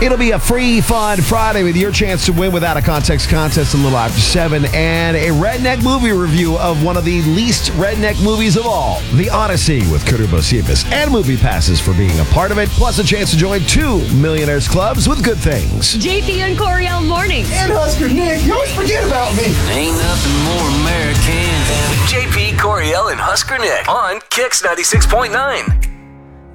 It'll be a free, fun Friday with your chance to win without a context contest a little after 7 and a redneck movie review of one of the least redneck movies of all, The Odyssey with Kutter Bocephus, and movie passes for being a part of it, plus a chance to join 2 Millionaires Clubs with good things. JP and Coriel mornings. And Husker Nick, you always forget about me. Ain't nothing more American than JP, Coriel, and Husker Nick on Kix 96.9.